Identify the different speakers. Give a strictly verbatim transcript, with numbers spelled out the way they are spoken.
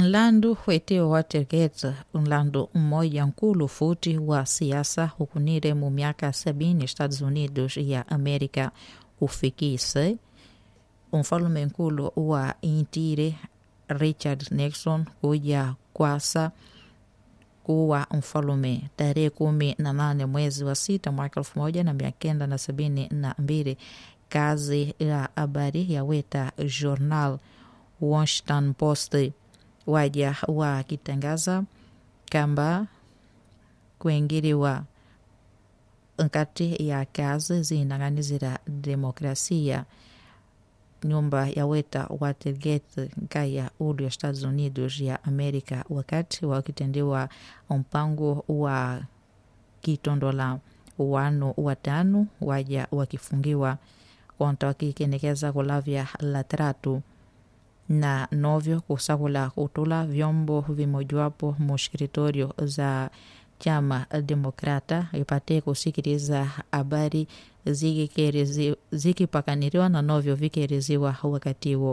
Speaker 1: Nlandu weteo Watergate, nlandu mmoja nkulu futi wa siasa hukunire mu miaka sabini Estados Unidos ya Amerika ufikise umfalume nkulu wa intire Richard Nixon kuja kwasa kuwa mfalume tarehe kumi na nane mwezi wa sita mwaka elfu moja na mia kenda na sabini na mbili. Kazi ya habari ya weta journal Washington Post waja wakitangaza kamba kuingiriwa nkati ya kazi zinang'anizira demokrasia nyumba ya weta Watergate nkaya ulu ya Estados Unidos ya Amerika wakati wakitendewa mpango wa kitondola wanu watanu waja wakifungiwa konta wakikenekeza kulavya latratu na novyo kusakula kutula vyombo vimojuwapo mushkiritorio za chama demokrata ipate kusikiliza habari zikipakaniriwa na novyo vikiriziwa wakati huo.